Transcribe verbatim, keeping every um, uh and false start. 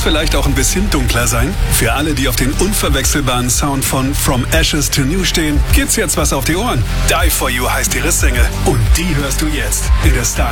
Muss vielleicht auch ein bisschen dunkler sein? Für alle, die auf den unverwechselbaren Sound von From Ashes to New stehen, gibt's jetzt was auf die Ohren. Die For You heißt ihre Single. Und die hörst du jetzt in der Style